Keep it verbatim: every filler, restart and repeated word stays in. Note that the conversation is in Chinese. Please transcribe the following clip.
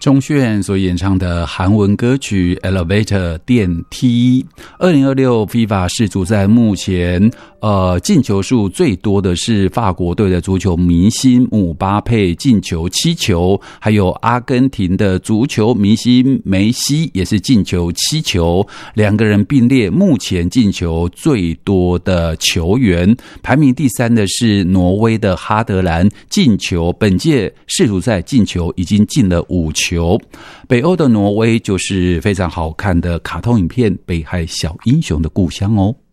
钟铉所演唱的韩文歌曲 Elevator 电梯。二零二六 FIFA 世足赛目前呃进球数最多的是法国队的足球明星姆巴佩进球七球，还有阿根廷的足球明星梅西也是进球七球，两个人并列目前进球最多的球员。排名第三的是挪威的哈德兰，进球本届世足赛进球已经进了五球。北欧的挪威就是非常好看的卡通影片《北海小英雄》的故乡哦。